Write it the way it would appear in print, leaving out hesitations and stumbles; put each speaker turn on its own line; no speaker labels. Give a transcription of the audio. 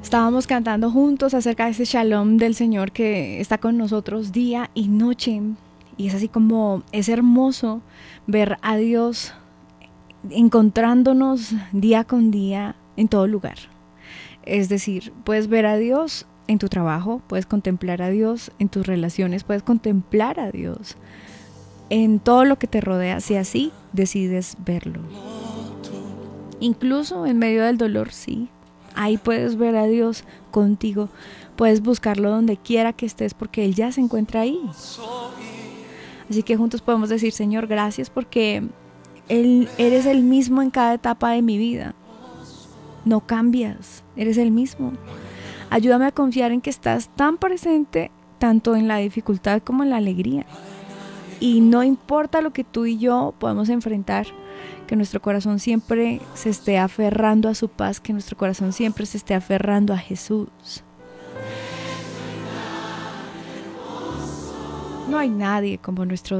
Estábamos cantando juntos acerca de ese shalom del Señor que está con nosotros día y noche. Y es así como es hermoso ver a Dios encontrándonos día con día en todo lugar. Es decir, puedes ver a Dios en tu trabajo, puedes contemplar a Dios en tus relaciones, puedes contemplar a Dios en todo lo que te rodea, si así decides verlo. Incluso en medio del dolor, sí. Ahí puedes ver a Dios contigo. Puedes buscarlo donde quiera que estés porque Él ya se encuentra ahí. Así que juntos podemos decir, Señor, gracias porque eres el mismo en cada etapa de mi vida. No cambias, eres el mismo. Ayúdame a confiar en que estás tan presente tanto en la dificultad como en la alegría. Y no importa lo que tú y yo podamos enfrentar, que nuestro corazón siempre se esté aferrando a su paz, que nuestro corazón siempre se esté aferrando a Jesús. No hay nadie como nuestro